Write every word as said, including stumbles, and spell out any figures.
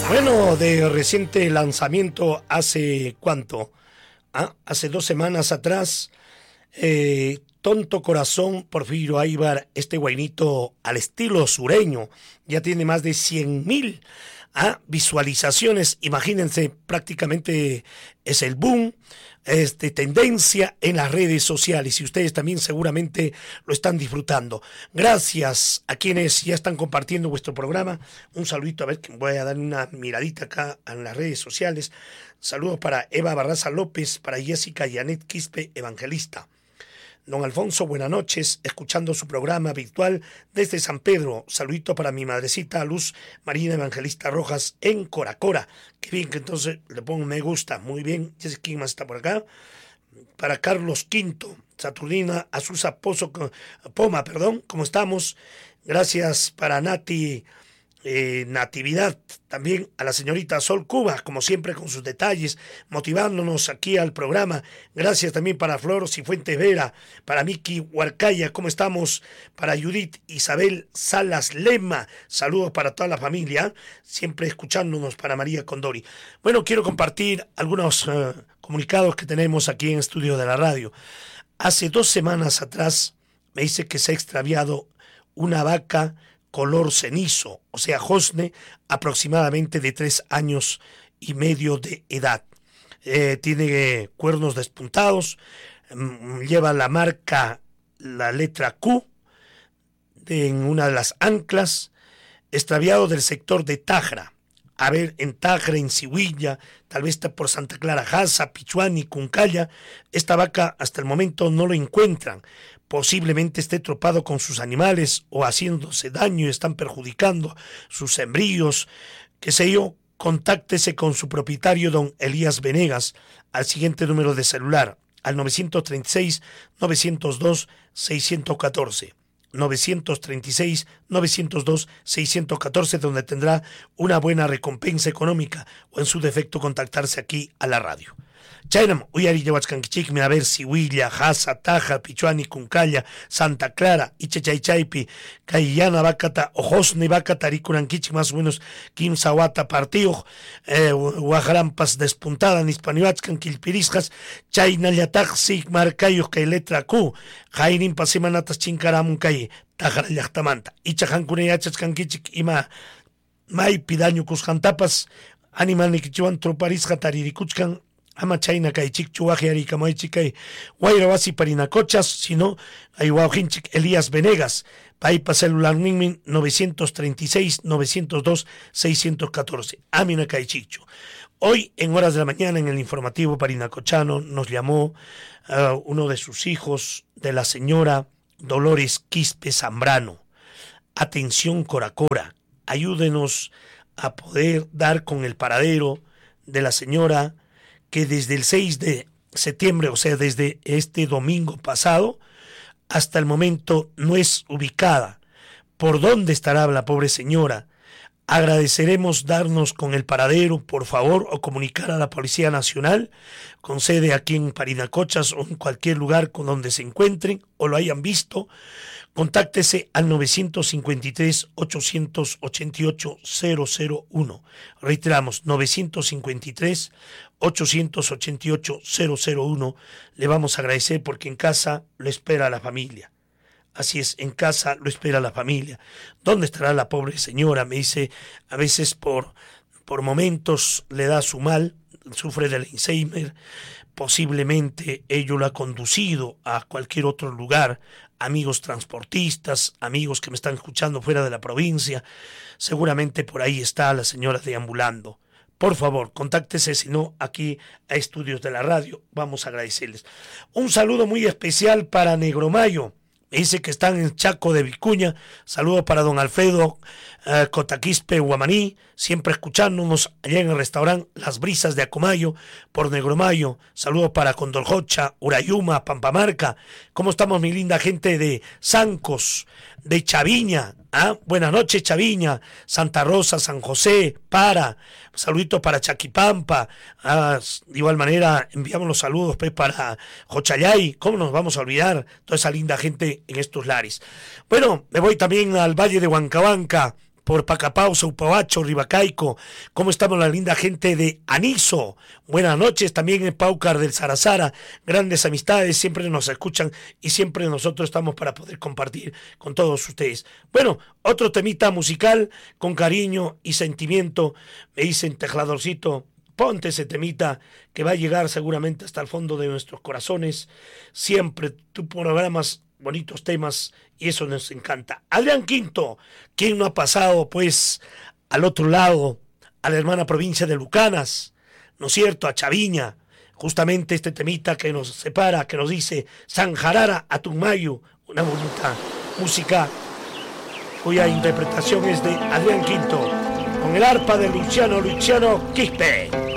Bueno, de reciente lanzamiento, hace ¿cuánto? ¿Ah? Hace dos semanas atrás, eh, Tonto Corazón, Porfirio Aybar, este guainito al estilo sureño, ya tiene más de cien mil ¿ah? visualizaciones. Imagínense, prácticamente es el boom, es de tendencia en las redes sociales y ustedes también seguramente lo están disfrutando. Gracias a quienes ya están compartiendo vuestro programa. Un saludito, a ver, que voy a dar una miradita acá en las redes sociales. Saludos para Eva Barraza López, para Jessica Yanet Quispe Evangelista. Don Alfonso, buenas noches, escuchando su programa virtual desde San Pedro. Saludito para mi madrecita Luz Marina Evangelista Rojas en Coracora. Qué bien, que entonces le pongo un me gusta. Muy bien. ¿Quién más está por acá? Para Carlos Quinto, Saturnina Azusa Pozo, Poma, perdón, ¿cómo estamos? Gracias para Nati eh, Natividad, también a la señorita Sol Cuba, como siempre con sus detalles, motivándonos aquí al programa. Gracias también para Flor Cifuentes Vera, para Miki Huarcaya, ¿cómo estamos? Para Judith Isabel Salas Lema, saludos para toda la familia, siempre escuchándonos, para María Condori. Bueno, quiero compartir algunos uh, comunicados que tenemos aquí en Estudio de la Radio. Hace dos semanas atrás me dice que se ha extraviado una vaca color cenizo, o sea, josne, aproximadamente de tres años y medio de edad. Eh, tiene eh, cuernos despuntados, mm, lleva la marca, la letra Q, de, en una de las anclas, extraviado del sector de Tajra. A ver, en Tajra, en Sihuilla, tal vez está por Santa Clara Jaza, Pichuani, Cuncaya. Esta vaca hasta el momento no lo encuentran. Posiblemente esté tropado con sus animales o haciéndose daño y están perjudicando sus sembríos, qué sé yo. Contáctese con su propietario, don Elías Venegas, al siguiente número de celular, al nueve tres seis, nueve cero dos, seis uno cuatro. nueve tres seis, nueve cero dos, seis uno cuatro, donde tendrá una buena recompensa económica, o en su defecto contactarse aquí a la radio. Chaynam, Uyari Yahuachcanquichic, a ver si Huilla, Jaza, Taja, Pichuani, Cuncaya, Santa Clara, Ichechaychaypi, Cayllana, Bacata, Ojosne, Bacata, Ricuranquichi, más o menos, Kim Sawata, Partido, eh, Guajarampas, Despuntada, Nispanihuachcan, Quilpirisjas, Chayna, Yataxi, Marcayo, que letra Q, Jairin, Pasemanatas, Chincaramun, Calle, Tajara, Yachtamanta, Ichajancuneyachas, Canquichic, Ima, Mai, Pidaño, Cuscantapas, Animal, Nikichuan, Troparisja, Taririkuchkan, ama chayna kay chikchuwaje arikamaychik kay wayrawasi parinacochas, sino hay wauhinchik Elías Venegas, paipa celular ninmin nueve tres seis, nueve cero dos, seis uno cuatro, amina kay chikchu. Hoy, en horas de la mañana, en el informativo parinacochano, nos llamó uh, uno de sus hijos, de la señora Dolores Quispe Zambrano. Atención, Coracora, ayúdenos a poder dar con el paradero de la señora que desde el seis de septiembre, o sea, desde este domingo pasado, hasta el momento no es ubicada. ¿Por dónde estará la pobre señora? Agradeceremos darnos con el paradero, por favor, o comunicar a la Policía Nacional, con sede aquí en Parinacochas o en cualquier lugar con donde se encuentren o lo hayan visto. Contáctese al nueve cinco tres, ocho ocho ocho, cero cero uno. Reiteramos, nueve cinco tres, ocho ocho ocho, cero cero uno. Le vamos a agradecer porque en casa lo espera la familia. Así es, en casa lo espera la familia. ¿Dónde estará la pobre señora? Me dice, a veces por, por momentos le da su mal, sufre del Alzheimer. Posiblemente ello lo ha conducido a cualquier otro lugar. Amigos transportistas, amigos que me están escuchando fuera de la provincia, seguramente por ahí está la señora deambulando. Por favor, contáctese, si no, aquí a Estudios de la Radio. Vamos a agradecerles. Un saludo muy especial para Negromayo. Me dice que están en Chaco de Vicuña. Saludos para don Alfredo uh, Cotaquispe Guamaní, siempre escuchándonos allá en el restaurante Las Brisas de Acomayo, por Negromayo. Saludos para Condorjocha, Urayuma, Pampamarca. ¿Cómo estamos, mi linda gente de Sancos, de Chaviña? ¿Ah? Buenas noches, Chaviña, Santa Rosa, San José, para. Saluditos para Chaquipampa. Ah, de igual manera, enviamos los saludos pues, para Jochayay. ¿Cómo nos vamos a olvidar toda esa linda gente en estos lares? Bueno, me voy también al Valle de Huancabanca, por Pacapao, Saupabacho, Ribacaico. ¿Cómo estamos la linda gente de Aniso? Buenas noches también en Paucar del Sarazara. Grandes amistades, siempre nos escuchan y siempre nosotros estamos para poder compartir con todos ustedes. Bueno, otro temita musical con cariño y sentimiento. Me dicen, tecladorcito, ponte ese temita que va a llegar seguramente hasta el fondo de nuestros corazones. Siempre tú programas bonitos temas y eso nos encanta. Adrián Quinto, ¿quién no ha pasado pues al otro lado, a la hermana provincia de Lucanas, ¿no es cierto?, a Chaviña? Justamente este temita que nos separa, que nos dice San Jarara a Tumayo, una bonita música cuya interpretación es de Adrián Quinto, con el arpa de Luciano Luciano Quispe.